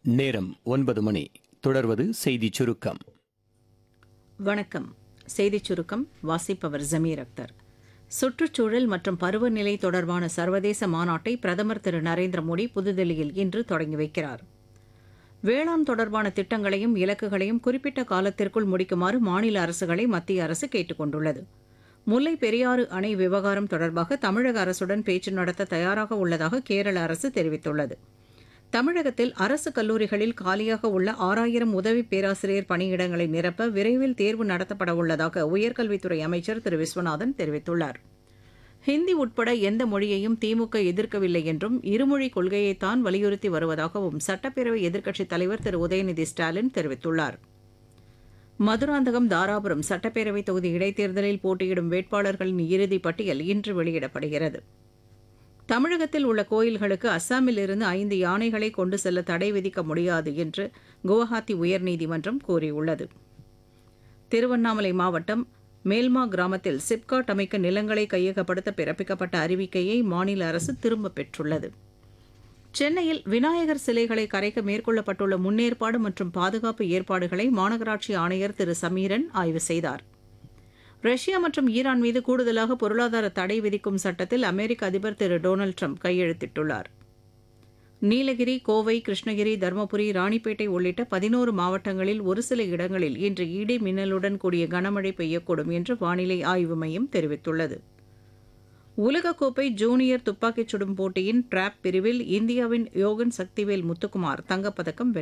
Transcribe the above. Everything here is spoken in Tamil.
நேரம் 9 மணி. தொடர்வது செய்திச் சுருக்கம். வணக்கம். செய்திச் சுருக்கம் வாசிப்பவர் ஜமீர் அக்தர். சுற்றுச்சூழல் மற்றும் பருவநிலை தொடர்பான சர்வதேச மாநாட்டை பிரதமர் திரு நரேந்திர மோடி புதுதில்லியில் இன்று தொடங்கி வைக்கிறார். வேளாண் தொடர்பான திட்டங்களையும் இலக்குகளையும் குறிப்பிட்ட காலத்திற்குள் முடிக்குமாறு மாநில அரசுகளை மத்திய அரசு கேட்டுக் கொண்டுள்ளது. முல்லை பெரியாறு அணை விவகாரம் தொடர்பாக தமிழக அரசுடன் பேச்சு நடத்த தயாராக உள்ளதாக கேரள அரசு தெரிவித்துள்ளது. தமிழகத்தில் அரசு கல்லூரிகளில் காலியாக உள்ள 6000 உதவி பேராசிரியர் பணியிடங்களை நிரப்ப விரைவில் தேர்வு நடத்தப்பட உள்ளதாக உயர்கல்வித்துறை அமைச்சர் திரு விஸ்வநாதன் தெரிவித்துள்ளார். ஹிந்தி உட்பட எந்த மொழியையும் திமுக எதிர்க்கவில்லை என்றும் இருமொழிக் கொள்கையைத்தான் வலியுறுத்தி வருவதாகவும் சட்டப்பேரவை எதிர்க்கட்சித் தலைவர் திரு உதயநிதி ஸ்டாலின் தெரிவித்துள்ளார். மதுராந்தகம் தாராபுரம் சட்டப்பேரவை தொகுதி இடைத்தேர்தலில் போட்டியிடும் வேட்பாளர்களின் இறுதிப் பட்டியல் இன்று வெளியிடப்படுகிறது. தமிழகத்தில் உள்ள கோயில்களுக்கு அஸ்ஸாமில் இருந்து 5 யானைகளை கொண்டு செல்ல தடை விதிக்க முடியாது என்று குவஹாத்தி உயர்நீதிமன்றம் கூறியுள்ளது. திருவண்ணாமலை மாவட்டம் மேல்மா கிராமத்தில் சிப்காட் அமைக்க நிலங்களை கையகப்படுத்த பிறப்பிக்கப்பட்ட அறிவிக்கையை மாநில அரசு திரும்பப் பெற்றுள்ளது. சென்னையில் விநாயகர் சிலைகளை கரைக்க மேற்கொள்ளப்பட்டுள்ள முன்னேற்பாடு மற்றும் பாதுகாப்பு ஏற்பாடுகளை மாநகராட்சி ஆணையர் திரு சமீரன் ஆய்வு செய்தார். ரஷ்யா மற்றும் ஈரான் மீது கூடுதலாக பொருளாதார தடை விதிக்கும் சட்டத்தில் அமெரிக்க அதிபர் திரு டொனால்டு ட்ரம்ப் கையெழுத்திட்டுள்ளார். நீலகிரி, கோவை, கிருஷ்ணகிரி, தருமபுரி, ராணிப்பேட்டை உள்ளிட்ட 11 மாவட்டங்களில் ஒரு சில இடங்களில் இன்று இடி மின்னலுடன் கூடிய கனமழை பெய்யக்கூடும் என்று வானிலை ஆய்வு மையம் தெரிவித்துள்ளது. உலகக்கோப்பை ஜூனியர் துப்பாக்கிச் சுடும் போட்டியின் டிராப் பிரிவில் இந்தியாவின் யோகன் சக்திவேல் முத்துக்குமார் தங்கப்பதக்கம் வென்றார்.